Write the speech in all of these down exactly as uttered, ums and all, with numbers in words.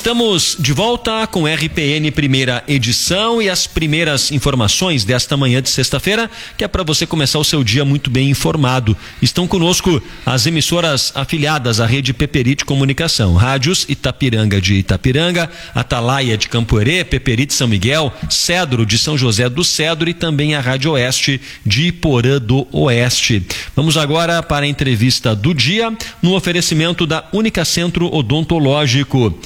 Estamos de volta com R P N primeira edição e as primeiras informações desta manhã de sexta-feira, que é para você começar o seu dia muito bem informado. Estão conosco as emissoras afiliadas à rede Peperite Comunicação, rádios Itapiranga de Itapiranga, Atalaia de Campoerê, Peperite São Miguel, Cedro de São José do Cedro e também a Rádio Oeste de Iporã do Oeste. Vamos agora para a entrevista do dia no oferecimento da Única Centro Odontológico.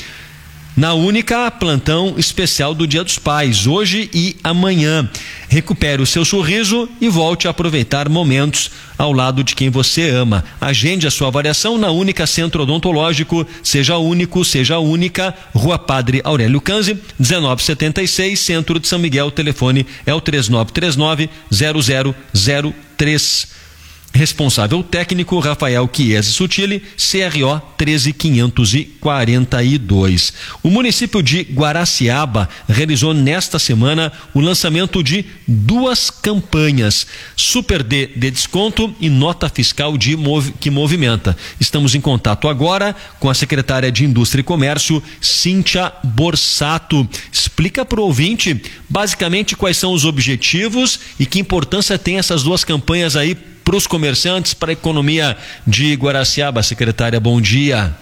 Na Única, plantão especial do Dia dos Pais, hoje e amanhã. Recupere o seu sorriso e volte a aproveitar momentos ao lado de quem você ama. Agende a sua avaliação na Única Centro Odontológico. Seja único, seja única. Rua Padre Aurélio Canzi, dezenove setenta e seis, Centro de São Miguel. O telefone é o três nove três nove, zero zero zero três. Responsável técnico Rafael Chiesi Sutili, C R O treze quinhentos e quarenta e dois. O município de Guaraciaba realizou nesta semana o lançamento de duas campanhas, Super D de desconto e nota fiscal de mov- que movimenta. Estamos em contato agora com a secretária de Indústria e Comércio, Cíntia Borsato. Explica para o ouvinte basicamente quais são os objetivos e que importância tem essas duas campanhas aí para os comerciantes, para a economia de Guaraciaba. Secretária, bom dia.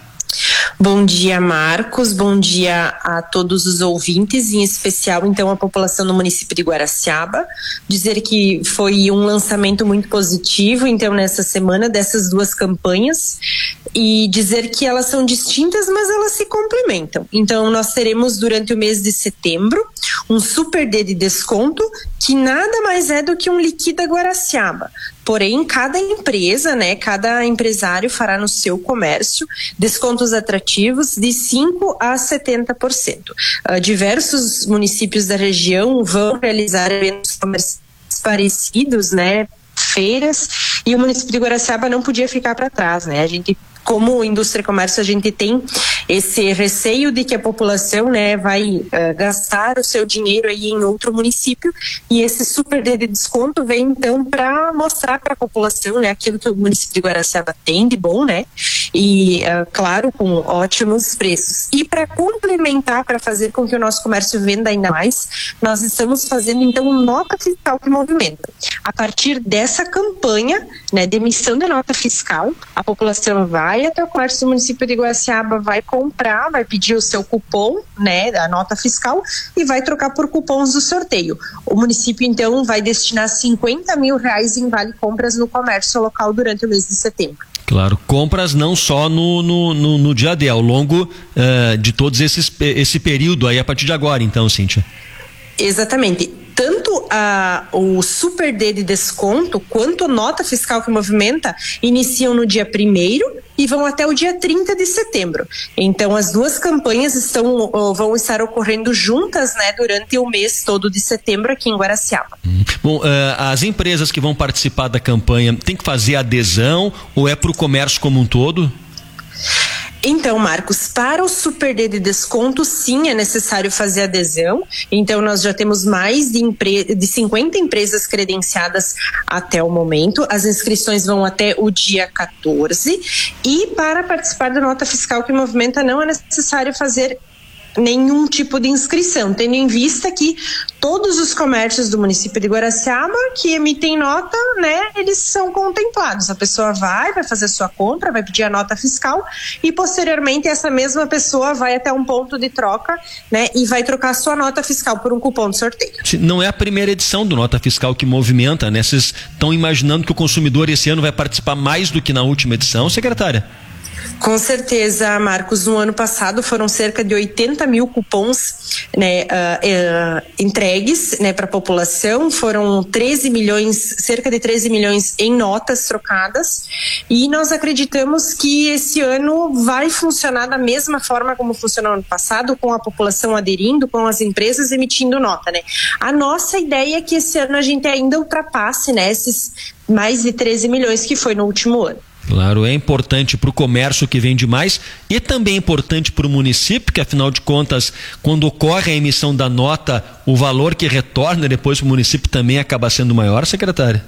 Bom dia, Marcos, bom dia a todos os ouvintes, em especial então a população do município de Guaraciaba. Dizer que foi um lançamento muito positivo então nessa semana dessas duas campanhas e dizer que elas são distintas, mas elas se complementam. Então nós teremos durante o mês de setembro um Super D de desconto, que nada mais é do que um Liquida Guaraciaba. Porém, cada empresa, né, cada empresário fará no seu comércio descontos atrativos de cinco a setenta por cento. Uh, diversos municípios da região vão realizar eventos comerciais parecidos, né, feiras, e o município de Guaraciaba não podia ficar para trás, né? A gente, como indústria e comércio, a gente tem esse receio de que a população, né, vai uh, gastar o seu dinheiro aí em outro município, e esse Super D de desconto vem então para mostrar para a população, né, aquilo que o município de Guaraciaba tem de bom, né, e uh, claro, com ótimos preços. E para complementar, para fazer com que o nosso comércio venda ainda mais, nós estamos fazendo então nota fiscal que movimenta. A partir dessa campanha, né, de emissão de nota fiscal, a população vai até o comércio do município de Guaraciaba, vai comprar, vai pedir o seu cupom, né, da nota fiscal, e vai trocar por cupons do sorteio. O município então vai destinar cinquenta mil reais em vale compras no comércio local durante o mês de setembro. Claro, compras não só no, no, no, no dia D, ao longo uh, de todos esses, esse período aí, a partir de agora então, Cíntia. Exatamente. Tanto a, o Super D de desconto quanto a nota fiscal que movimenta iniciam no dia primeiro e vão até o dia trinta de setembro. Então as duas campanhas estão, vão estar ocorrendo juntas, né, durante o mês todo de setembro aqui em Guaraciaba. Hum. Bom, uh, as empresas que vão participar da campanha têm que fazer adesão ou é para o comércio como um todo? Então, Marcos, para o Super D de desconto, sim, é necessário fazer adesão. Então, nós já temos mais de, empre... de cinquenta empresas credenciadas até o momento. As inscrições vão até o dia quatorze. E para participar da nota fiscal que movimenta, não é necessário fazer nenhum tipo de inscrição, tendo em vista que todos os comércios do município de Guaraciaba que emitem nota, né, eles são contemplados. A pessoa vai, vai fazer a sua compra, vai pedir a nota fiscal e posteriormente essa mesma pessoa vai até um ponto de troca, né, e vai trocar a sua nota fiscal por um cupom de sorteio. Não é a primeira edição do Nota Fiscal que movimenta, né? Vocês estão imaginando que o consumidor esse ano vai participar mais do que na última edição, secretária? Com certeza, Marcos. No ano passado foram cerca de oitenta mil cupons, né, uh, uh, entregues, né, para a população. Foram treze milhões, cerca de treze milhões em notas trocadas. E nós acreditamos que esse ano vai funcionar da mesma forma como funcionou no ano passado, com a população aderindo, com as empresas emitindo nota, né? A nossa ideia é que esse ano a gente ainda ultrapasse, né, esses mais de treze milhões que foi no último ano. Claro, é importante para o comércio que vende mais e também é importante para o município, que afinal de contas, quando ocorre a emissão da nota, o valor que retorna depois para o município também acaba sendo maior, secretária?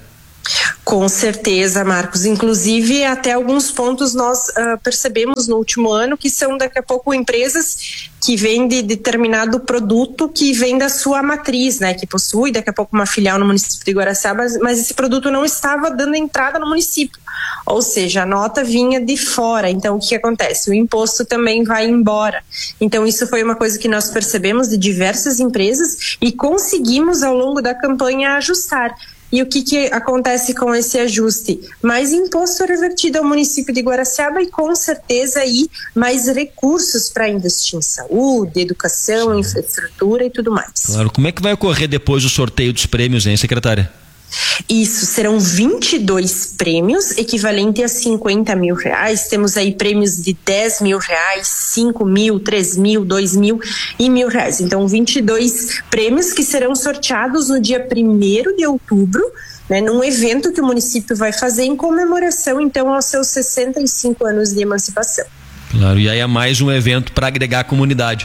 Com certeza, Marcos. Inclusive, até alguns pontos nós uh, percebemos no último ano que são daqui a pouco empresas que vendem determinado produto que vem da sua matriz, né? Que possui daqui a pouco uma filial no município de Guaraciaba, mas esse produto não estava dando entrada no município. Ou seja, a nota vinha de fora. Então, o que acontece? O imposto também vai embora. Então, isso foi uma coisa que nós percebemos de diversas empresas e conseguimos, ao longo da campanha, ajustar. E o que, que acontece com esse ajuste? Mais imposto revertido ao município de Guaraciaba e, com certeza, aí, mais recursos para investir em saúde, educação, infraestrutura e tudo mais. Claro. Como é que vai ocorrer depois o sorteio dos prêmios, hein, secretária? Isso, serão vinte e dois prêmios, equivalente a cinquenta mil reais. Temos aí prêmios de dez mil reais, cinco mil, três mil, dois mil e mil reais. Então, vinte e dois prêmios que serão sorteados no dia primeiro de outubro, né, num evento que o município vai fazer em comemoração, então, aos seus sessenta e cinco anos de emancipação. Claro, e aí é mais um evento para agregar a comunidade.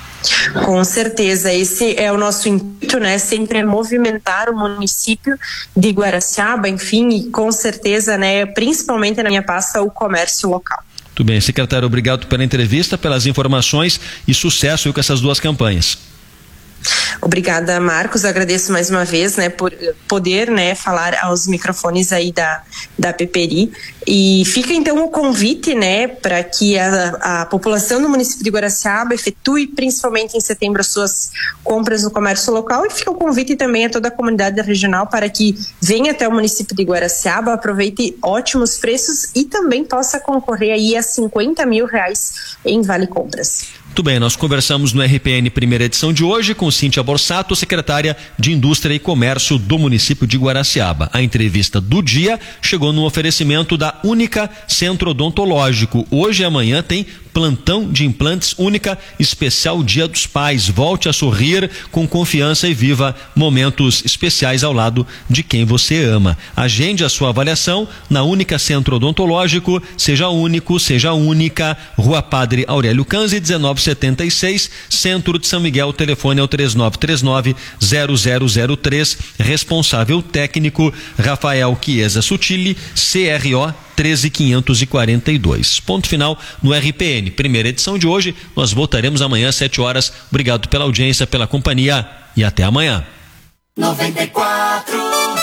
Com certeza, esse é o nosso intuito, né? Sempre é movimentar o município de Guaraciaba, enfim, e com certeza, né? Principalmente na minha pasta, o comércio local. Muito bem, secretário, obrigado pela entrevista, pelas informações e sucesso com essas duas campanhas. Obrigada, Marcos. Agradeço mais uma vez, né, por poder, né, falar aos microfones aí da, da Peperi. E fica então o convite, né, para que a, a população do município de Guaraciaba efetue, principalmente em setembro, as suas compras no comércio local. E fica o convite também a toda a comunidade regional para que venha até o município de Guaraciaba, aproveite ótimos preços e também possa concorrer aí a cinquenta mil reais em Vale Compras. Muito bem, nós conversamos no R P N primeira edição de hoje com Cíntia Borsato, secretária de Indústria e Comércio do município de Guaraciaba. A entrevista do dia chegou no oferecimento da Única Centro Odontológico. Hoje e amanhã tem plantão de implantes Única, especial Dia dos Pais. Volte a sorrir com confiança e viva momentos especiais ao lado de quem você ama. Agende a sua avaliação na Única Centro Odontológico. Seja único, seja única. Rua Padre Aurélio Canzi, dezenove setenta e seis, Centro de São Miguel. O telefone é o três nove três nove, zero zero zero três. Responsável técnico Rafael Chiesa Sutili, C R O treze quinhentos e quarenta e dois. Ponto final no R P N. Primeira edição de hoje. Nós voltaremos amanhã às sete horas. Obrigado pela audiência, pela companhia e até amanhã. noventa e quatro.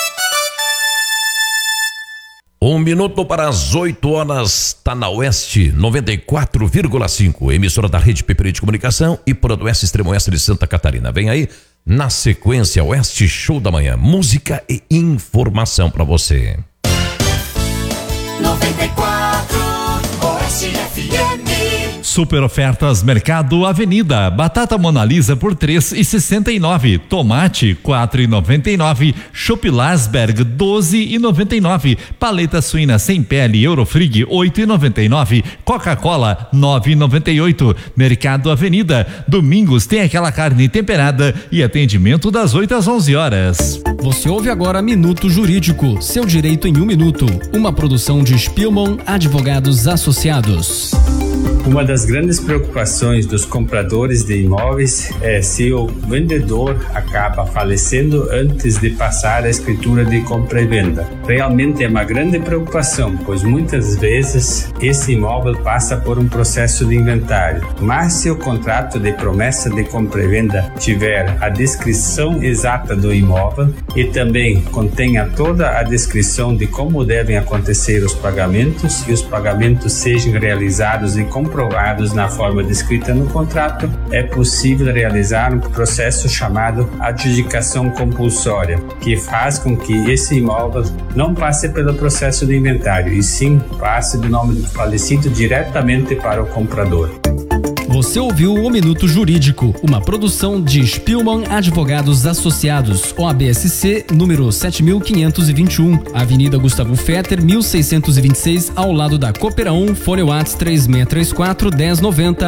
Um minuto para as oito horas, tá na Oeste noventa e quatro vírgula cinco, emissora da Rede Peperi de Comunicação e Prodoeste Extremo Oeste de Santa Catarina. Vem aí, na sequência, Oeste Show da Manhã, música e informação para você. noventa e quatro Oeste F M. Super ofertas Mercado Avenida. Batata Mona Lisa por três e sessenta e nove. Tomate quatro e noventa e nove. Chopp Lasberg doze e noventa e nove. Paleta suína sem pele Eurofrig oito e noventa e nove. Coca-Cola nove e noventa e oito. Mercado Avenida. Domingos tem aquela carne temperada e atendimento das oito às onze horas. Você ouve agora Minuto Jurídico, seu direito em um minuto. Uma produção de Spielmann Advogados Associados. Uma das grandes preocupações dos compradores de imóveis é se o vendedor acaba falecendo antes de passar a escritura de compra e venda. Realmente é uma grande preocupação, pois muitas vezes esse imóvel passa por um processo de inventário. Mas se o contrato de promessa de compra e venda tiver a descrição exata do imóvel e também contenha toda a descrição de como devem acontecer os pagamentos e os pagamentos sejam realizados e comprovados na forma descrita no contrato, é possível realizar um processo chamado adjudicação compulsória, que faz com que esse imóvel não passe pelo processo de inventário, e sim passe do nome do falecido diretamente para o comprador. Você ouviu o Minuto Jurídico, uma produção de Spielmann Advogados Associados, O A B S C, número sete mil quinhentos e vinte e um, Avenida Gustavo Fetter, mil seiscentos e vinte e seis, ao lado da Coopera um, Fone Whats três seis três quatro, um zero nove zero.